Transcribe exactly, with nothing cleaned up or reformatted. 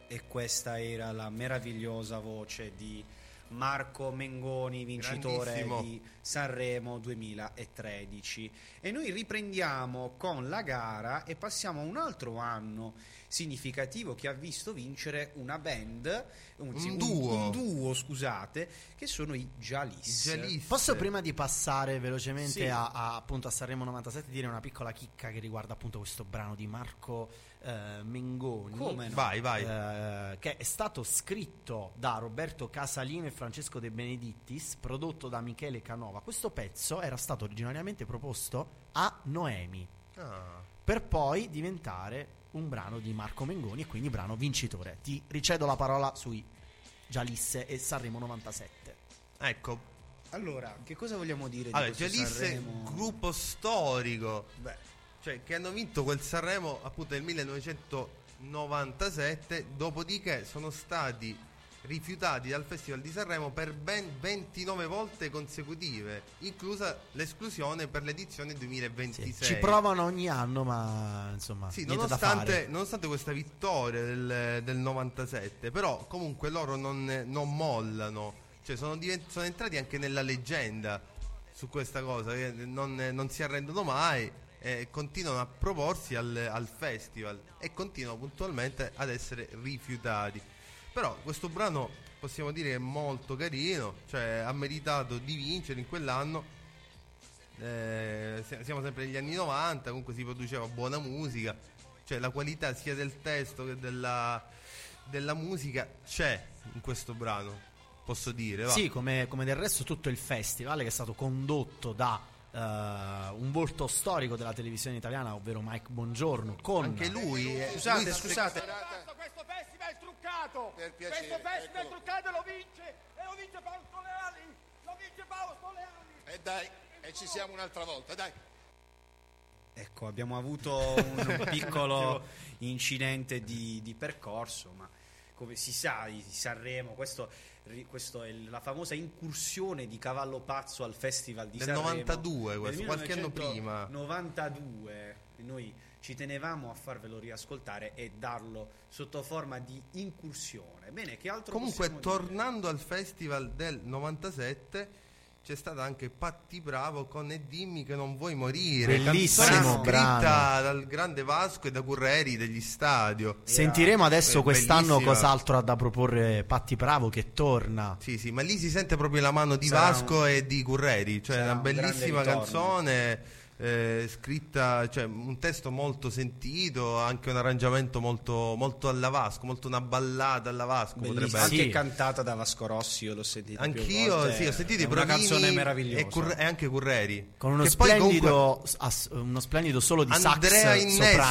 E questa era la meravigliosa voce di Marco Mengoni, vincitore di Sanremo duemilatredici. E noi riprendiamo con la gara e passiamo a un altro anno significativo che ha visto vincere una band, un, un, un duo, un duo scusate, che sono i Jalis. Jalis. Posso, prima di passare velocemente sì. a, a, appunto a Sanremo novantasette, dire una piccola chicca che riguarda appunto questo brano di Marco eh, Mengoni. Come no? Vai, vai. Eh, che è stato scritto da Roberto Casalino e Francesco De Benedittis, prodotto da Michele Canova. Questo pezzo era stato originariamente proposto a Noemi, Ah. per poi diventare un brano di Marco Mengoni e quindi brano vincitore. Ti ricedo la parola sui Gialisse e Sanremo novantasette. Ecco, Allora, che cosa vogliamo dire allora, di questo Gialisse, Sanremo? gruppo storico, Beh, cioè che hanno vinto quel Sanremo appunto nel millenovecentonovantasette, dopodiché sono stati rifiutati dal Festival di Sanremo per ben ventinove volte consecutive, inclusa l'esclusione per l'edizione duemilaventisei. Sì, ci provano ogni anno, ma insomma, Sì, niente da nonostante, fare. nonostante questa vittoria del, del novantasette, però comunque loro non, non mollano, cioè sono, divent- sono entrati anche nella leggenda su questa cosa, che non, non si arrendono mai e continuano a proporsi al, al festival e continuano puntualmente ad essere rifiutati. Però questo brano possiamo dire è molto carino, cioè ha meritato di vincere in quell'anno. Eh, siamo sempre negli anni novanta, comunque si produceva buona musica, cioè la qualità sia del testo che della, della musica c'è in questo brano, posso dire, va. Sì, come, come del resto tutto il festival, che è stato condotto da uh, un volto storico della televisione italiana, ovvero Mike Bongiorno, con Anche lui, eh, scusate, lui scusate. Questo festival è truccato. Per piacere, Questo festival ecco. è truccato e lo vince. E lo vince Paolo Soleani. Lo vince Paolo Soleani. E dai, e ci siamo un'altra volta, dai. Ecco, abbiamo avuto un piccolo incidente di, di percorso, ma come si sa, di Sanremo, questo, questo è la famosa incursione di Cavallo Pazzo al Festival di Del Sanremo. novantadue, questo, del qualche anno prima. novantadue, noi ci tenevamo a farvelo riascoltare e darlo sotto forma di incursione. Bene, che altro Comunque, possiamo dire? tornando al festival del novantasette, c'è stata anche Patti Bravo con E dimmi che non vuoi morire, Bellissimo canzone scritta brano. dal grande Vasco e da Curreri degli Stadio. sentiremo adesso è quest'anno bellissima. cos'altro ha da proporre Patti Bravo, che torna. Sì, sì, ma lì si sente proprio la mano di Sarà Vasco un- e di Curreri, cioè sarà una un grande bellissima ritorno. canzone, eh, scritta, cioè un testo molto sentito, anche un arrangiamento molto, molto alla Vasco, molto una ballata alla Vasco potrebbe Bellissima, essere. anche Sì. cantata da Vasco Rossi, io l'ho sentita più Anch'io, volte, sì, ho sentito è i una Provini canzone meravigliosa. e, Curre- e anche Curreri. Con uno Che poi splendido comunque ass- uno splendido solo di Andrea sax Innesti, soprano.